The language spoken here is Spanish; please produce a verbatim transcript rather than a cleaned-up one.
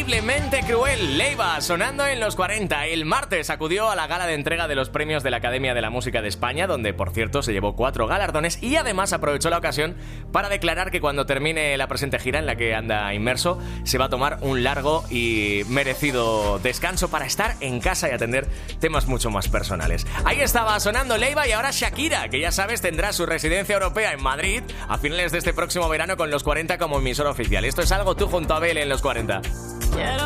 Increíblemente cruel, Leiva, sonando en los cuarenta. El martes acudió a la gala de entrega de los premios de la Academia de la Música de España, donde, por cierto, se llevó cuatro galardones y además aprovechó la ocasión para declarar que cuando termine la presente gira en la que anda inmerso, se va a tomar un largo y merecido descanso para estar en casa y atender temas mucho más personales. Ahí estaba sonando Leiva y ahora Shakira, que ya sabes tendrá su residencia europea en Madrid a finales de este próximo verano con los cuarenta como emisora oficial. Esto es Algo tú junto a Abel en los cuarenta.